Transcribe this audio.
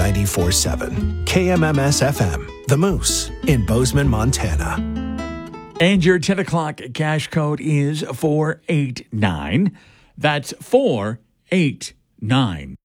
94.7. KMMS FM, The Moose in Bozeman, Montana. And your 10 o'clock cash code is 489. That's 489.